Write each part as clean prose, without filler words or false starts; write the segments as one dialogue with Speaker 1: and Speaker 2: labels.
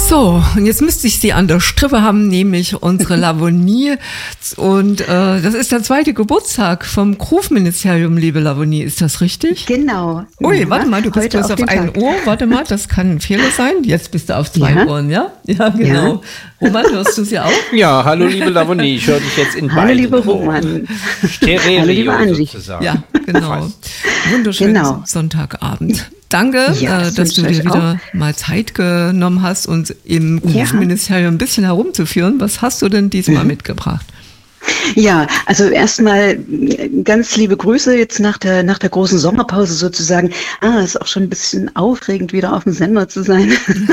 Speaker 1: So, und jetzt müsste ich Sie an der Strippe haben, nämlich unsere Lavonie. Und das ist der 2. Geburtstag vom Groove-Ministerium, liebe Lavonie. Ist das richtig?
Speaker 2: Genau.
Speaker 1: Ui, ja, warte mal, du bist bloß auf 1 Ohr. Warte mal, das kann ein Fehler sein. Jetzt bist du auf 2 Ohren, ja? Ja, genau. Ja. Roman, hörst du sie auch?
Speaker 3: Ja, hallo liebe Lavonie, ich höre dich jetzt in beiden.
Speaker 2: Hallo liebe Roman.
Speaker 3: Stereo
Speaker 2: hallo liebe Angie.
Speaker 3: Sozusagen.
Speaker 1: Ja, genau. Wunderschönen Sonntagabend. Danke, dass du dir wieder mal Zeit genommen hast, uns im Groove-Ministerium ein bisschen herumzuführen. Was hast du denn diesmal mitgebracht?
Speaker 2: Ja, also erstmal ganz liebe Grüße jetzt nach der großen Sommerpause sozusagen. Ist auch schon ein bisschen aufregend, wieder auf dem Sender zu sein.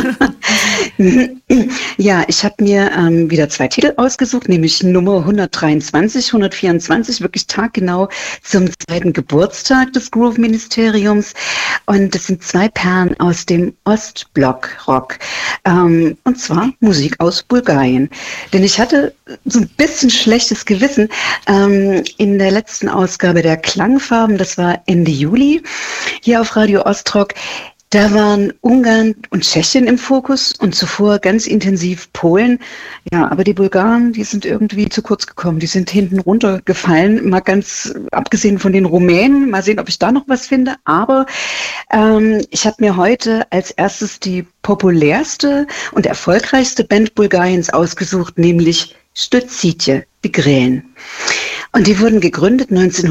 Speaker 2: Ja, ich habe mir wieder 2 Titel ausgesucht, nämlich Nummer 123, 124, wirklich taggenau zum 2. Geburtstag des Groove-Ministeriums. Und das sind 2 Perlen aus dem Ostblock-Rock. Und zwar Musik aus Bulgarien. Denn ich hatte so ein bisschen schlechtes Gewissen in der letzten Ausgabe der Klangfarben, das war Ende Juli, hier auf Radio Ostrock. Da waren Ungarn und Tschechien im Fokus und zuvor ganz intensiv Polen. Ja, aber die Bulgaren, die sind irgendwie zu kurz gekommen. Die sind hinten runtergefallen, mal ganz abgesehen von den Rumänen. Mal sehen, ob ich da noch was finde. Aber ich habe mir heute als erstes die populärste und erfolgreichste Band Bulgariens ausgesucht, nämlich Stoțice, die Grillen. Und die wurden gegründet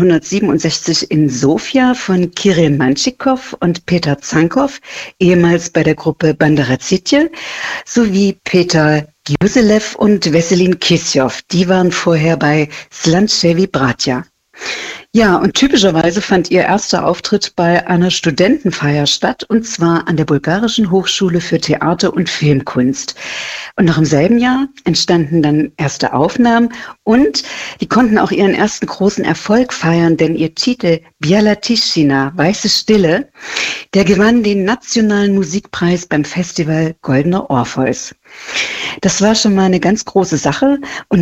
Speaker 2: 1967 in Sofia von Kirill Manchikov und Peter Zankov, ehemals bei der Gruppe Banderacice, sowie Peter Gyuselev und Veselin Kisjov. Die waren vorher bei Slančevi Bratia. Ja, und typischerweise fand ihr erster Auftritt bei einer Studentenfeier statt, und zwar an der Bulgarischen Hochschule für Theater- und Filmkunst. Und noch im selben Jahr entstanden dann erste Aufnahmen und die konnten auch ihren ersten großen Erfolg feiern, denn ihr Titel Biela Tischina, Weiße Stille, der gewann den nationalen Musikpreis beim Festival Goldener Orpheus. Das war schon mal eine ganz große Sache und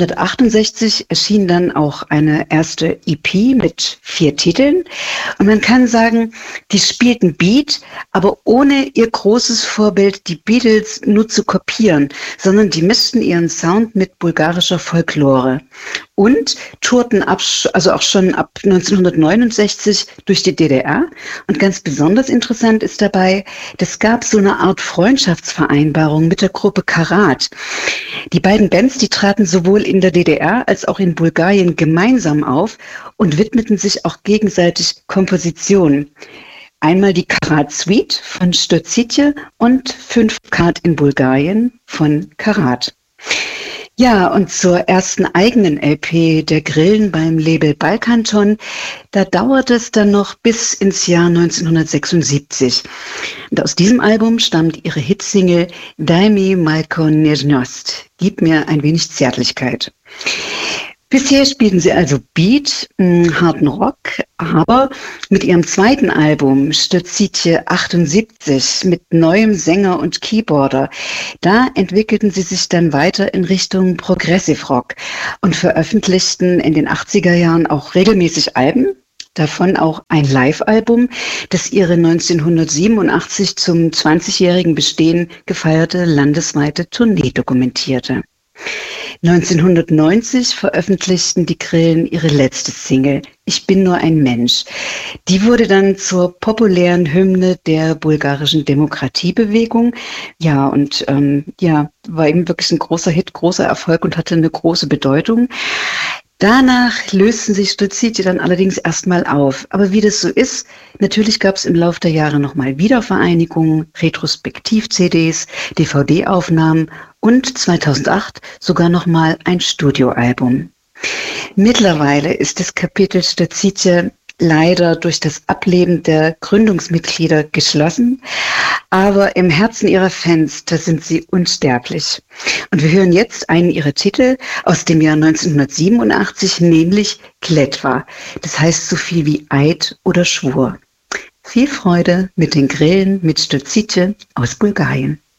Speaker 2: 1968 erschien dann auch eine erste EP mit 4 Titeln und man kann sagen, die spielten Beat, aber ohne ihr großes Vorbild, die Beatles, nur zu kopieren, sondern die mischten ihren Sound mit bulgarischer Folklore und tourten also auch schon ab 1969 durch die DDR. Und ganz besonders interessant ist dabei, es gab so eine Art Freundschaftsvereinbarung mit der Gruppe Karat. Die beiden Bands, die traten sowohl in der DDR als auch in Bulgarien gemeinsam auf und widmeten sich auch gegenseitig Kompositionen. Einmal die Karat Suite von Stoțice und 5 Kat in Bulgarien von Karat. Ja, und zur ersten eigenen LP der Grillen beim Label Balkanton, da dauerte es dann noch bis ins Jahr 1976. Und aus diesem Album stammt ihre Hitsingle Daj mi malko nežnost, gib mir ein wenig Zärtlichkeit. Bisher spielten sie also Beat, harten Rock, aber mit ihrem zweiten Album Stoțice 78 mit neuem Sänger und Keyboarder, da entwickelten sie sich dann weiter in Richtung Progressive Rock und veröffentlichten in den 80er Jahren auch regelmäßig Alben, davon auch ein Live-Album, das ihre 1987 zum 20-jährigen Bestehen gefeierte landesweite Tournee dokumentierte. 1990 veröffentlichten die Grillen ihre letzte Single, Ich bin nur ein Mensch. Die wurde dann zur populären Hymne der bulgarischen Demokratiebewegung. Ja, und war eben wirklich ein großer Hit, großer Erfolg und hatte eine große Bedeutung. Danach lösten sich Stoțice dann allerdings erstmal auf. Aber wie das so ist, natürlich gab es im Laufe der Jahre nochmal Wiedervereinigungen, Retrospektiv-CDs, DVD-Aufnahmen und 2008 sogar nochmal ein Studioalbum. Mittlerweile ist das Kapitel Stoțice leider durch das Ableben der Gründungsmitglieder geschlossen, aber im Herzen ihrer Fans, da sind sie unsterblich. Und wir hören jetzt einen ihrer Titel aus dem Jahr 1987, nämlich Kletva. Das heißt so viel wie Eid oder Schwur. Viel Freude mit den Grillen mit Stoțice aus Bulgarien.